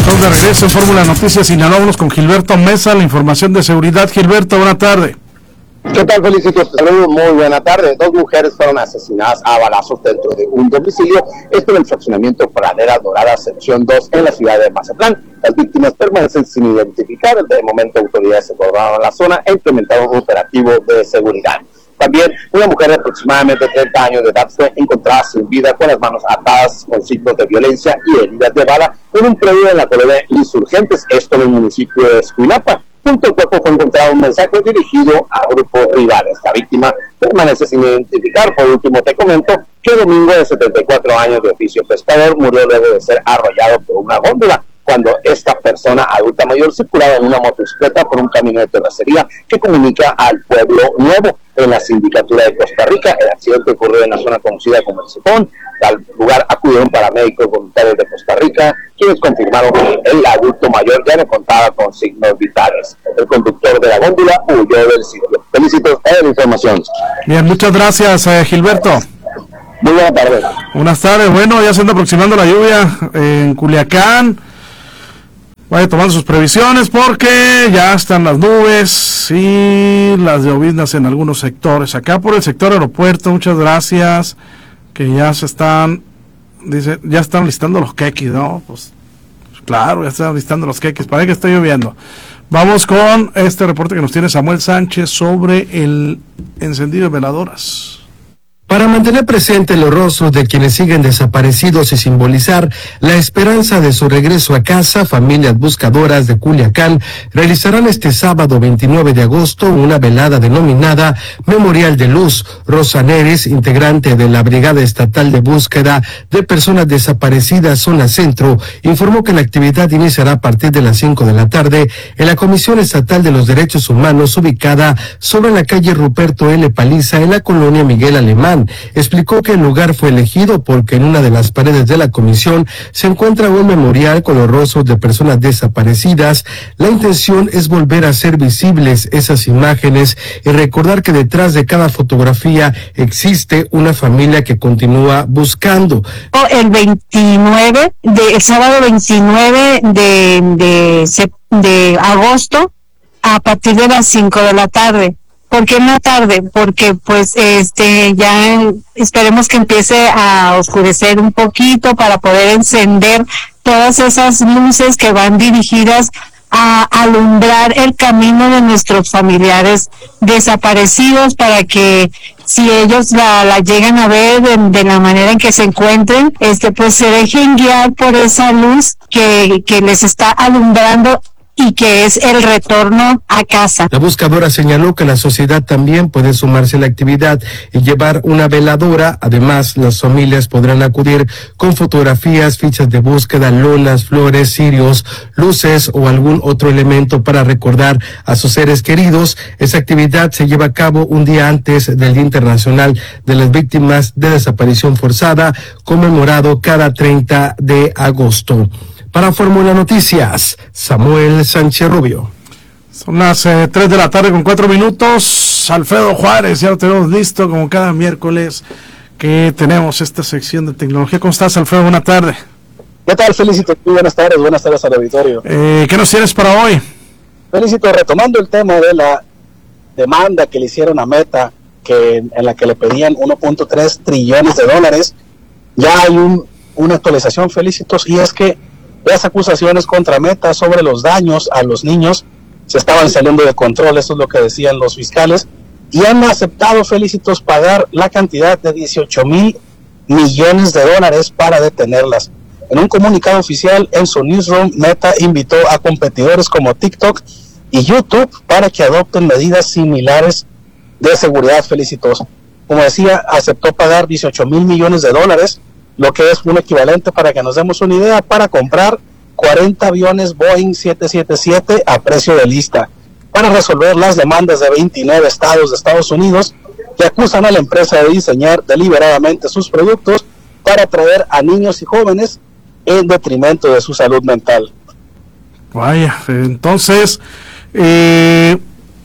Estamos de regreso en Fórmula Noticias Sinaloa. Vámonos con Gilberto Mesa, la información de seguridad. Gilberto, buena tarde. ¿Qué tal? Felicitos, saludos, muy buena tarde. 2 mujeres fueron asesinadas a balazos dentro de un domicilio, esto en el fraccionamiento Pradera Dorada, sección 2, en la ciudad de Mazatlán. Las víctimas permanecen sin identificar. De momento, autoridades se encontraron en la zona e implementaron un operativo de seguridad. También una mujer de aproximadamente 30 años de edad fue encontrada sin vida, con las manos atadas, con signos de violencia y heridas de bala en un predio en la colonia Insurgentes, esto en el municipio de Escuinapa. Junto al cuerpo fue encontrado un mensaje dirigido a grupos rivales. La víctima permanece sin identificar. Por último, te comento que Domingo, de 74 años, de oficio pescador, murió luego de ser arrollado por una góndola cuando esta persona adulta mayor circulaba en una motocicleta por un camino de terracería que comunica al Pueblo Nuevo, en la sindicatura de Costa Rica. El accidente ocurrió en la zona conocida como El Cepón. Al lugar acudieron paramédicos voluntarios de Costa Rica, quienes confirmaron que el adulto mayor ya no contaba con signos vitales. El conductor de la góndola huyó del sitio. Felicitos a la información. Bien, muchas gracias, Gilberto. Muy buenas tardes. Buenas tardes. Bueno, ya se anda aproximando la lluvia en Culiacán. Vaya tomando sus previsiones porque ya están las nubes y las lloviznas en algunos sectores. Acá por el sector aeropuerto, muchas gracias, que ya se están, dice, ya están listando los quequis, ¿no? Pues claro, ya están listando los quequis, parece que está lloviendo. Vamos con este reporte que nos tiene Samuel Sánchez sobre el encendido de veladoras. Para mantener presente los rostros de quienes siguen desaparecidos y simbolizar la esperanza de su regreso a casa, familias buscadoras de Culiacán realizarán este sábado 29 de agosto una velada denominada Memorial de Luz. Rosa Neres, integrante de la Brigada Estatal de Búsqueda de Personas Desaparecidas Zona Centro, informó que la actividad iniciará a partir de las 5 de la tarde en la Comisión Estatal de los Derechos Humanos, ubicada sobre la calle Ruperto L. Paliza, en la colonia Miguel Alemán. Explicó que el lugar fue elegido porque en una de las paredes de la comisión se encuentra un memorial con los rostros de personas desaparecidas. La intención es volver a hacer visibles esas imágenes y recordar que detrás de cada fotografía existe una familia que continúa buscando. El sábado 29 de agosto, a partir de las 5 de la tarde. ¿Por qué en la tarde? Porque pues ya esperemos que empiece a oscurecer un poquito para poder encender todas esas luces que van dirigidas a alumbrar el camino de nuestros familiares desaparecidos, para que si ellos la llegan a ver de la manera en que se encuentren, pues se dejen guiar por esa luz que les está alumbrando y que es el retorno a casa. La buscadora señaló que la sociedad también puede sumarse a la actividad y llevar una veladora. Además, las familias podrán acudir con fotografías, fichas de búsqueda, lonas, flores, cirios, luces o algún otro elemento para recordar a sus seres queridos. Esa actividad se lleva a cabo un día antes del Día Internacional de las Víctimas de Desaparición Forzada, conmemorado cada 30 de agosto. Para Fórmula Noticias, Samuel Sánchez Rubio. Son las 3 de la tarde con 4 minutos. Alfredo Juárez, ya lo tenemos listo como cada miércoles que tenemos esta sección de tecnología. ¿Cómo estás, Alfredo? Buena tarde. ¿Qué tal? Felicito. Muy buenas tardes al auditorio. ¿Qué nos tienes para hoy? Felicito, retomando el tema de la demanda que le hicieron a Meta, en la que le pedían 1.3 trillones de dólares, ya hay una actualización, Felicitos, y es que las acusaciones contra Meta sobre los daños a los niños se estaban saliendo de control. Eso es lo que decían los fiscales, y han aceptado, Felicitos, pagar la cantidad de 18,000 millones de dólares para detenerlas. En un comunicado oficial en su newsroom, Meta invitó a competidores como TikTok y YouTube para que adopten medidas similares de seguridad, Felicitos. Como decía, aceptó pagar 18,000 millones de dólares, lo que es un equivalente, para que nos demos una idea, para comprar 40 aviones Boeing 777 a precio de lista, para resolver las demandas de 29 estados de Estados Unidos que acusan a la empresa de diseñar deliberadamente sus productos para atraer a niños y jóvenes en detrimento de su salud mental. Vaya, entonces, ¿de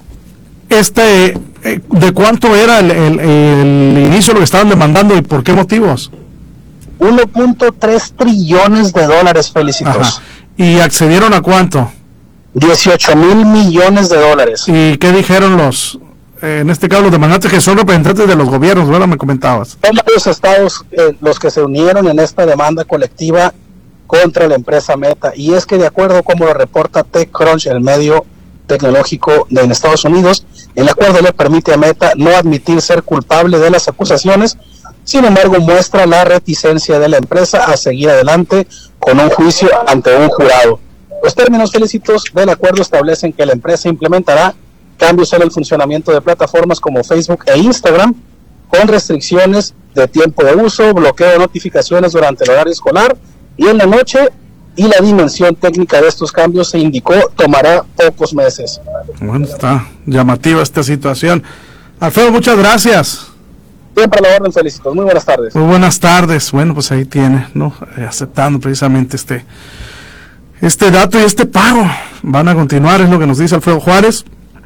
cuánto era el inicio, lo que estaban demandando y por qué motivos? 1.3 trillones de dólares, Felicitos. Ajá. ¿Y accedieron a cuánto? 18 mil millones de dólares. ¿Y qué dijeron los, en este caso los demandantes, que son representantes de los gobiernos, ¿verdad? Me comentabas. Son varios estados los que se unieron en esta demanda colectiva contra la empresa Meta, y es que de acuerdo como lo reporta TechCrunch, el medio tecnológico en Estados Unidos, el acuerdo le permite a Meta no admitir ser culpable de las acusaciones. Sin embargo, muestra la reticencia de la empresa a seguir adelante con un juicio ante un jurado. Los términos felicitos del acuerdo establecen que la empresa implementará cambios en el funcionamiento de plataformas como Facebook e Instagram, con restricciones de tiempo de uso, bloqueo de notificaciones durante el horario escolar y en la noche, y la dimensión técnica de estos cambios, se indicó, tomará pocos meses. Bueno, está llamativa esta situación. Alfredo, muchas gracias. Siempre a la orden, felicitos. Muy buenas tardes. Muy buenas tardes. Bueno, pues ahí tiene, ¿no? Aceptando precisamente este dato y este pago. Van a continuar, es lo que nos dice Alfredo Juárez,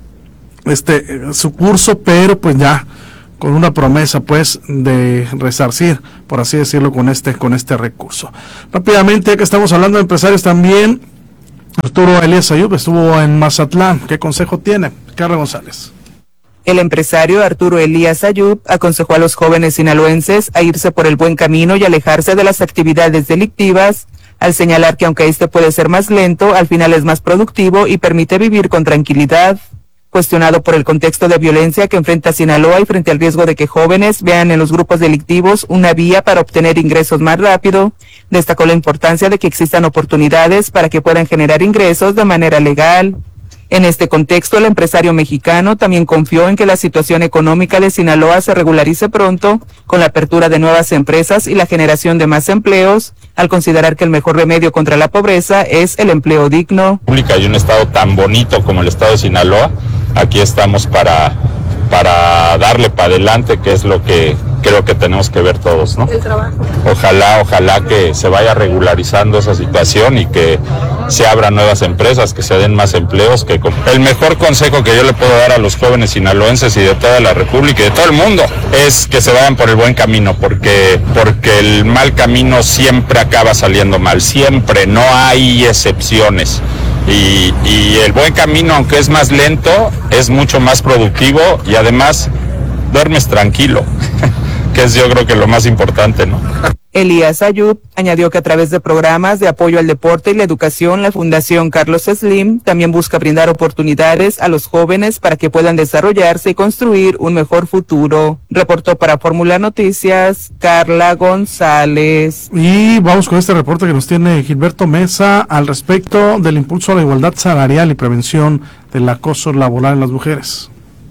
su curso, pero pues ya con una promesa pues de resarcir, por así decirlo, con este recurso. Rápidamente, que estamos hablando de empresarios también, Arturo Elías Ayub estuvo en Mazatlán. ¿Qué consejo tiene? Carla González. El empresario Arturo Elías Ayub aconsejó a los jóvenes sinaloenses a irse por el buen camino y alejarse de las actividades delictivas, al señalar que aunque este puede ser más lento, al final es más productivo y permite vivir con tranquilidad. Cuestionado por el contexto de violencia que enfrenta Sinaloa y frente al riesgo de que jóvenes vean en los grupos delictivos una vía para obtener ingresos más rápido, destacó la importancia de que existan oportunidades para que puedan generar ingresos de manera legal. En este contexto, el empresario mexicano también confió en que la situación económica de Sinaloa se regularice pronto con la apertura de nuevas empresas y la generación de más empleos, al considerar que el mejor remedio contra la pobreza es el empleo digno. Y un estado tan bonito como el estado de Sinaloa, aquí estamos para darle para adelante, que es lo que creo que tenemos que ver todos, ¿no? El trabajo. Ojalá que se vaya regularizando esa situación y que se abran nuevas empresas, que se den más empleos. El mejor consejo que yo le puedo dar a los jóvenes sinaloenses y de toda la República y de todo el mundo es que se vayan por el buen camino, porque el mal camino siempre acaba saliendo mal, siempre, no hay excepciones. Y el buen camino, aunque es más lento, es mucho más productivo y además duermes tranquilo, que es yo creo que lo más importante, ¿no? Elías Ayub añadió que a través de programas de apoyo al deporte y la educación, la Fundación Carlos Slim también busca brindar oportunidades a los jóvenes para que puedan desarrollarse y construir un mejor futuro. Reportó para Fórmula Noticias, Carla González. Y vamos con este reporte que nos tiene Gilberto Mesa al respecto del impulso a la igualdad salarial y prevención del acoso laboral en las mujeres.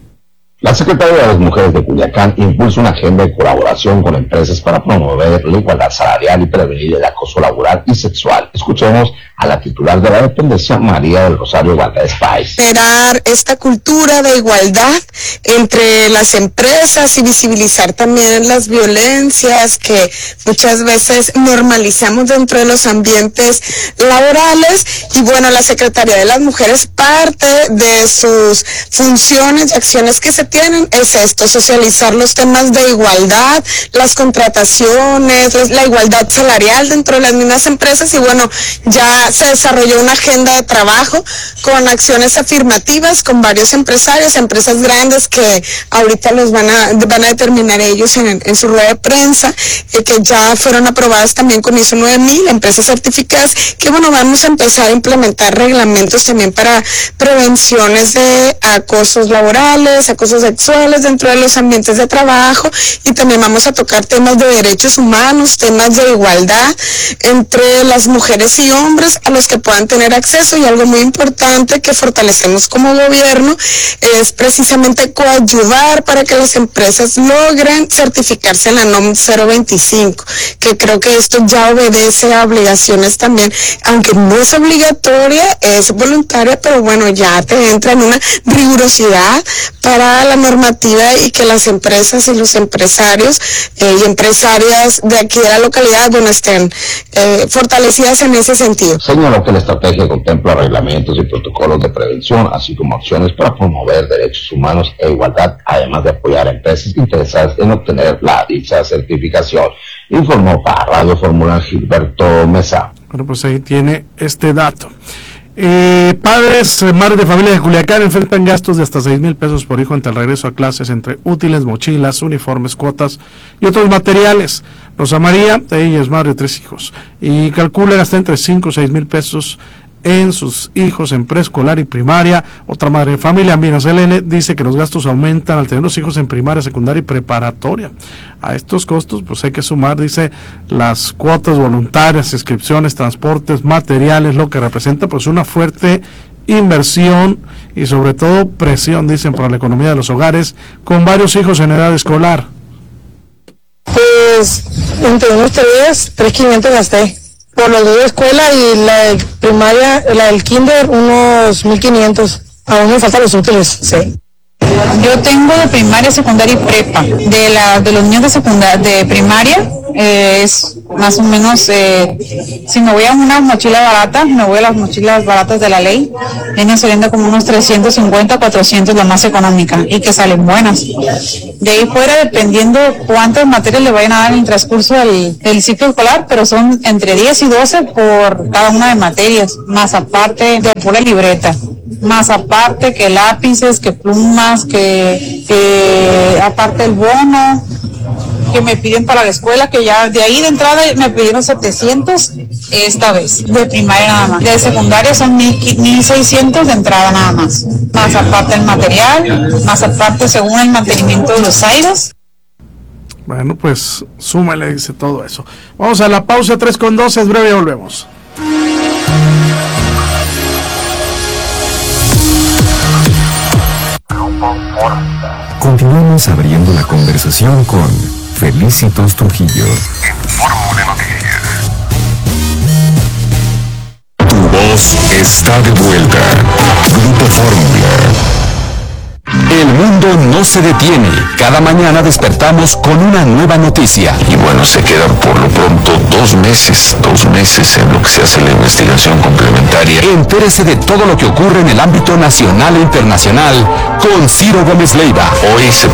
La Secretaría de las Mujeres de Culiacán impulsa una agenda de colaboración con empresas para promover la igualdad salarial y prevenir el acoso laboral y sexual. Escuchemos a la titular de la dependencia, María del Rosario Valdés Páez. Generar esta cultura de igualdad entre las empresas y visibilizar también las violencias que muchas veces normalizamos dentro de los ambientes laborales. Y bueno, la Secretaría de las Mujeres, parte de sus funciones y acciones que se tienen es esto: socializar los temas de igualdad, las contrataciones, la igualdad salarial dentro de las mismas empresas. Y bueno, ya se desarrolló una agenda de trabajo con acciones afirmativas con varios empresarios, empresas grandes que ahorita los van a determinar ellos en su rueda de prensa, que ya fueron aprobadas también con ISO 9000, empresas certificadas, que bueno, vamos a empezar a implementar reglamentos también para prevenciones de acosos laborales, acosos sexuales dentro de los ambientes de trabajo, y también vamos a tocar temas de derechos humanos, temas de igualdad entre las mujeres y hombres a los que puedan tener acceso. Y algo muy importante que fortalecemos como gobierno es precisamente coadyuvar para que las empresas logren certificarse en la NOM 025, que creo que esto ya obedece a obligaciones también, aunque no es obligatoria, es voluntaria, pero bueno, ya te entra en una rigurosidad para la normativa y que las empresas y los empresarios y empresarias de aquí de la localidad, bueno, estén fortalecidas en ese sentido. Señaló que la estrategia contempla reglamentos y protocolos de prevención, así como acciones para promover derechos humanos e igualdad, además de apoyar a empresas interesadas en obtener la dicha certificación. Informó para Radio Fórmula Gilberto Mesa. Bueno, pues ahí tiene este dato. Padres, madres de familia de Culiacán enfrentan gastos de hasta 6,000 pesos por hijo ante el regreso a clases, entre útiles, mochilas, uniformes, cuotas y otros materiales. Rosa María, ella es madre de 3 hijos y calcula gastar entre 5 y 6,000 pesos en sus hijos en preescolar y primaria. Otra madre de familia, Mira Selene, dice que los gastos aumentan al tener los hijos en primaria, secundaria y preparatoria. A estos costos pues hay que sumar, dice, las cuotas voluntarias, inscripciones, transportes, materiales, lo que representa pues una fuerte inversión y sobre todo presión, dicen, para la economía de los hogares con varios hijos en edad escolar. Pues entre unos 3,500 gasté. Por los dos de escuela y la de primaria, la del kinder, unos 1,500. Aún me faltan los útiles, sí. Yo tengo de primaria, secundaria y prepa. De los niños de primaria, es más o menos, si me voy a una mochila barata, me voy a las mochilas baratas de la ley, vienen saliendo como unos 350, 400 la más económica, y que salen buenas. De ahí fuera, dependiendo cuántas materias le vayan a dar en el transcurso del ciclo escolar, pero son entre 10 y 12 por cada una de materias, más aparte de pura libreta. Más aparte que lápices, que plumas, que aparte el bono que me piden para la escuela, que ya de ahí de entrada me pidieron 700 esta vez, de primaria nada más. De secundaria son 1,600 de entrada nada más. Más aparte el material, más aparte según el mantenimiento de los aires. Bueno, pues súmale, dice todo eso. Vamos a la pausa, 3:12, es breve, volvemos. Continuamos abriendo la conversación con Felicitos Trujillo. Fórmula Noticias. Tu voz está de vuelta. Grupo Fórmula. El mundo no se detiene. Cada mañana despertamos con una nueva noticia. Y bueno, se quedan por lo pronto 2 meses en lo que se hace la investigación complementaria. Entérese de todo lo que ocurre en el ámbito nacional e internacional con Ciro Gómez Leiva. Hoy se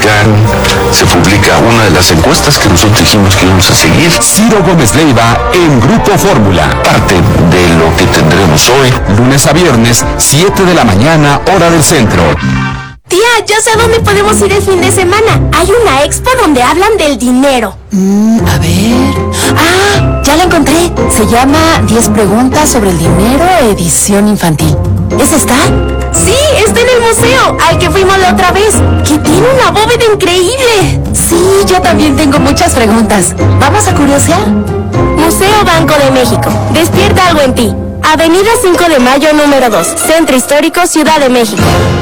publica una de las encuestas que nosotros dijimos que íbamos a seguir. Ciro Gómez Leiva en Grupo Fórmula. Parte de lo que tendremos hoy. Lunes a viernes, 7 de la mañana, hora del centro. Tía, ya sé a dónde podemos ir el fin de semana. Hay una expo donde hablan del dinero. A ver... ¡Ah! Ya la encontré. Se llama 10 preguntas sobre el dinero, edición infantil. ¿Esa está? Sí, está en el museo, al que fuimos la otra vez. Que tiene una bóveda increíble. Sí, yo también tengo muchas preguntas. ¿Vamos a curiosear? Museo Banco de México. Despierta algo en ti. Avenida 5 de Mayo, número 2. Centro Histórico, Ciudad de México.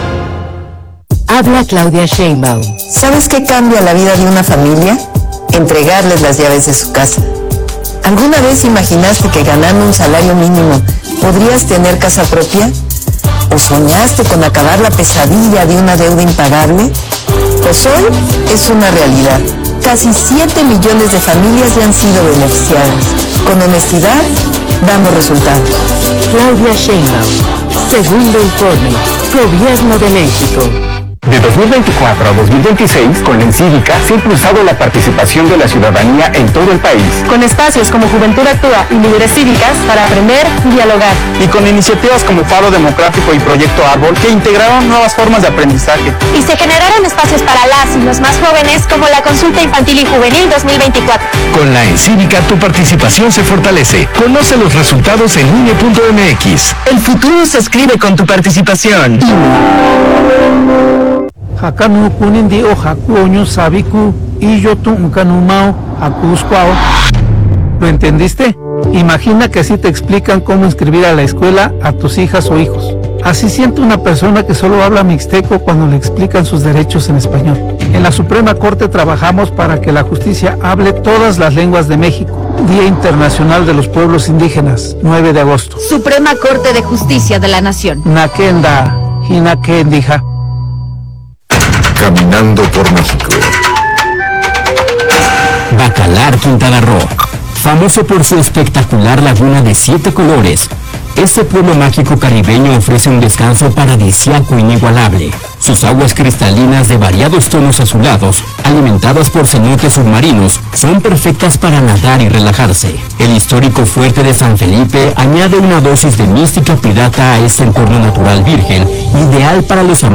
Habla Claudia Sheinbaum. ¿Sabes qué cambia la vida de una familia? Entregarles las llaves de su casa. ¿Alguna vez imaginaste que ganando un salario mínimo podrías tener casa propia? ¿O soñaste con acabar la pesadilla de una deuda impagable? Pues hoy es una realidad. Casi 7 millones de familias ya han sido beneficiadas. Con honestidad, damos resultados. Claudia Sheinbaum. Segundo informe. Gobierno de México. De 2024 a 2026, con la Encívica se ha impulsado la participación de la ciudadanía en todo el país. Con espacios como Juventud Actúa y Líderes Cívicas para aprender y dialogar. Y con iniciativas como Faro Democrático y Proyecto Árbol que integraron nuevas formas de aprendizaje. Y se generaron espacios para las y los más jóvenes como la Consulta Infantil y Juvenil 2024. Con la Encívica tu participación se fortalece. Conoce los resultados en INE.mx. El futuro se escribe con tu participación. Hakanu kunindi o hakuoño sabiku y yo tuncanumao acuscuao. ¿Lo entendiste? Imagina que así te explican cómo inscribir a la escuela a tus hijas o hijos. Así siente una persona que solo habla mixteco cuando le explican sus derechos en español. En la Suprema Corte trabajamos para que la justicia hable todas las lenguas de México. Día Internacional de los Pueblos Indígenas, 9 de agosto. Suprema Corte de Justicia de la Nación. Nakenda, Hinakendija. Caminando por México. Bacalar Quintana Roo, famoso por su espectacular laguna de 7 colores, Este pueblo mágico caribeño ofrece un descanso paradisíaco inigualable. Sus aguas cristalinas de variados tonos azulados, alimentadas por cenotes submarinos, son perfectas para nadar y relajarse. El histórico fuerte de San Felipe añade una dosis de mística pirata a este entorno natural virgen, ideal para los amantes